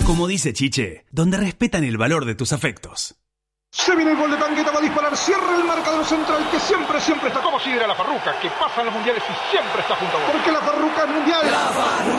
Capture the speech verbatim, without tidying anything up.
Como dice Chiche, donde respetan el valor de tus afectos. Se viene el gol de Tangueta, va a disparar, cierra el marcador central que siempre, siempre está. ¿Cómo sidra la Farruca? Que pasa en los mundiales y siempre está junto a vos. Porque la Farruca es mundial. La Farruca.